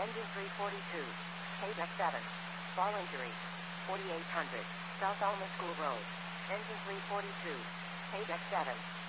Engine 342. KDEC 7. Ball injury. 4800. South Alma School Road. Engine 342. KDEC 7.